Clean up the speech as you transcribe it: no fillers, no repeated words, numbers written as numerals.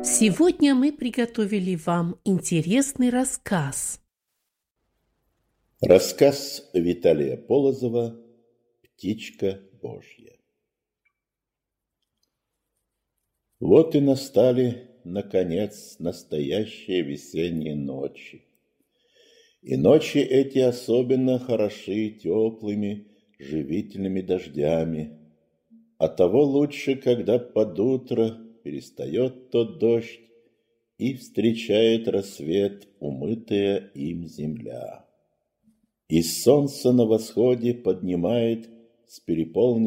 Сегодня мы приготовили вам интересный рассказ. Рассказ Виталия Полозова «Птичка Божья». Вот и настали, наконец, настоящие весенние ночи. И ночи эти особенно хороши теплыми, живительными дождями. А того лучше, когда под утро перестает тот дождь и встречает рассвет умытая им земля. И солнце на восходе поднимает с переполненной